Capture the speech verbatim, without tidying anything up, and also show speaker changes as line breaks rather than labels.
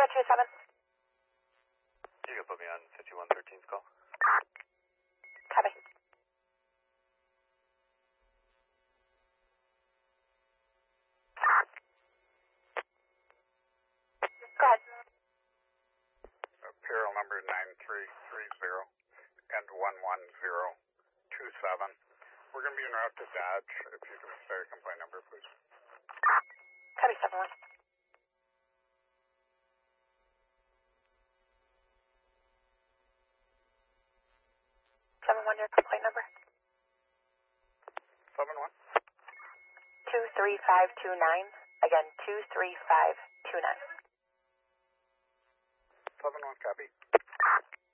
Roger, seven.
You can put me on fifty-one thirteen's call.
Copy. Go ahead.
Imperial number nine three three zero and one one zero two seven. We're going to be en route to Dodge. If you can start a complaint number, please.
Copy, seven one. seven one, your complaint number?
seven one.
two three five two nine. Again, two three five two nine.
seven one, copy.